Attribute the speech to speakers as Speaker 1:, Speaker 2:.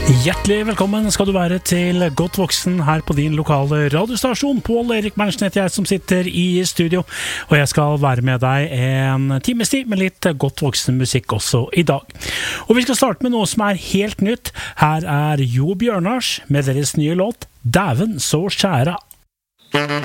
Speaker 1: Hjertelig velkommen skal du være til Godt voksen her på din lokale radiostasjon. Pål Erik Berntsen heter jeg som sitter i studio, og jeg skal være med deg en times tid med litt godt voksen musikk også i dag. Og vi skal starte med noe som er helt nytt. Her er Jo Bjørnars med deres nye låt «Dæven så skjæra».